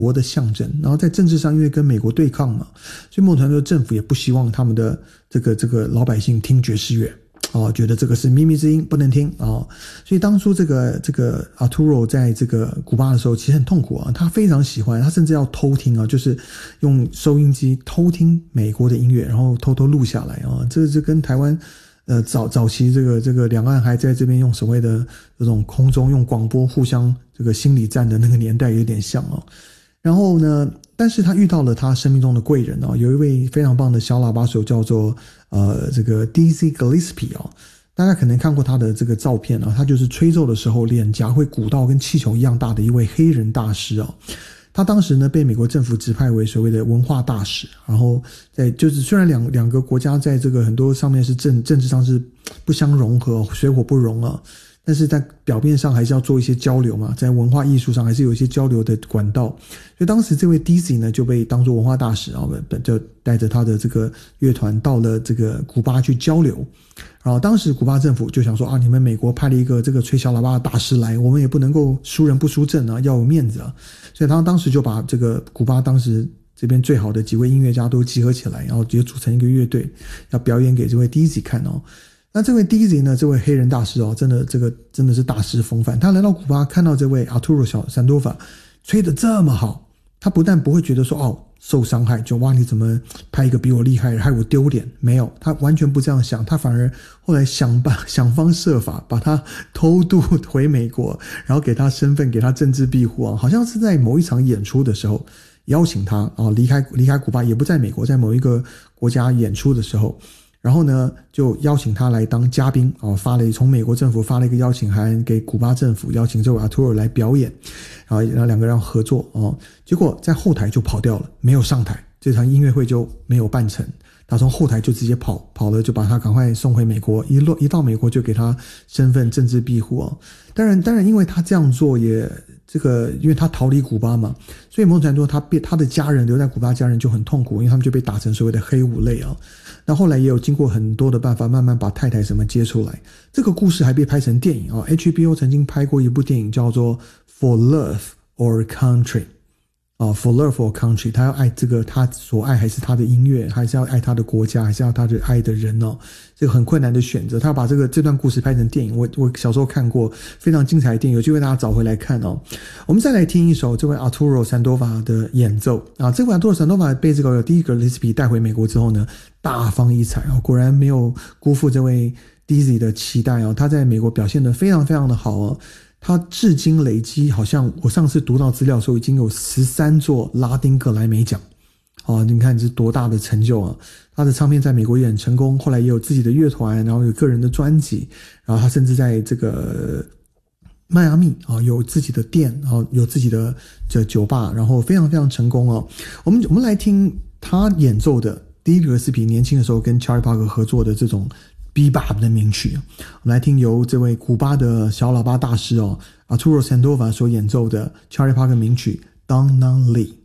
国的象征，然后在政治上因为跟美国对抗嘛，所以某种程度政府也不希望他们的这个老百姓听爵士乐。觉得这个是秘密之音不能听所以当初这个Arturo 在这个古巴的时候其实很痛苦他非常喜欢，他甚至要偷听就是用收音机偷听美国的音乐，然后偷偷录下来这跟台湾早期这个两岸还在这边用所谓的这种空中用广播互相这个心理战的那个年代有点像然后呢，但是他遇到了他生命中的贵人有一位非常棒的小喇叭手叫做这个 Dizzy Gillespie 大家可能看过他的这个照片他就是吹奏的时候脸颊会鼓到跟气球一样大的一位黑人大师他当时呢被美国政府指派为所谓的文化大使，然后就是虽然两个国家在这个很多上面是政治上是不相融合，水火不容但是在表面上还是要做一些交流嘛，在文化艺术上还是有一些交流的管道，所以当时这位 Dizzy 呢就被当作文化大使就带着他的这个乐团到了这个古巴去交流，然后当时古巴政府就想说你们美国派了一个这个吹小喇叭的大师来，我们也不能够输人不输阵要有面子所以他当时就把这个古巴当时这边最好的几位音乐家都集合起来，然后就组成一个乐队要表演给这位 Dizzy 看那这位 Dizzy 呢，这位黑人大师真的是大师风范。他来到古巴看到这位 Arturo Sandoval 吹得这么好，他不但不会觉得说受伤害，就你怎么派一个比我厉害害我丢脸，没有，他完全不这样想，他反而后来想方设法把他偷渡回美国，然后给他身份，给他政治庇护好像是在某一场演出的时候邀请他离开古巴，也不在美国，在某一个国家演出的时候，然后呢就邀请他来当嘉宾从美国政府发了一个邀请函给古巴政府，邀请这位 Arturo 来表演，然后两个人合作结果在后台就跑掉了，没有上台，这场音乐会就没有办成，他从后台就直接跑了，就把他赶快送回美国，一到美国就给他身份政治庇护当然因为他这样做也因为他逃离古巴嘛，所以某种程度他的家人留在古巴家人就很痛苦，因为他们就被打成所谓的黑五类那后来也有经过很多的办法慢慢把太太什么接出来，这个故事还被拍成电影HBO 曾经拍过一部电影叫做 For Love or Country For Love or Country， 他要爱他所爱还是他的音乐，还是要爱他的国家，还是要他的爱的人这个很困难的选择，他要把这段故事拍成电影，我小时候看过，非常精彩的电影，有机会大家找回来看我们再来听一首这位 Arturo Sandoval 的演奏这位 Arturo Sandoval 被这个Dizzy Gillespie 带回美国之后呢，大放异彩果然没有辜负这位 Dizzy 的期待他在美国表现得非常非常的好他至今累积好像我上次读到资料的时候已经有13座拉丁格莱美奖你看这是多大的成就他的唱片在美国也很成功，后来也有自己的乐团，然后有个人的专辑，然后他甚至在这个迈阿密有自己的店有自己的酒吧，然后非常非常成功我们来听他演奏的Dizzy Gillespie年轻的时候跟 Charlie Parker 合作的这种 Bebop 的名曲我们来听由这位古巴的小喇叭大师Arturo Sandoval 所演奏的 Charlie Parker 名曲 Donna Lee。